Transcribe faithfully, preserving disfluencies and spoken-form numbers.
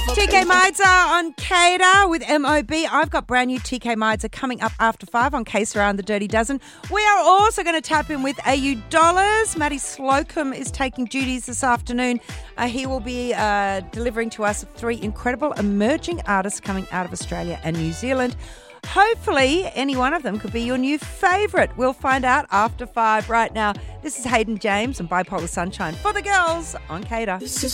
T K Maidza on Cater with M O B. I've got brand new T K Maidza coming up after five on Case Around the Dirty Dozen. We are also going to tap in with A U Dollars. Matty Slocum is taking duties this afternoon. Uh, he will be uh, delivering to us three incredible emerging artists coming out of Australia and New Zealand. Hopefully, any one of them could be your new favourite. We'll find out after five right now. This is Hayden James and Bipolar Sunshine for the girls on Cater.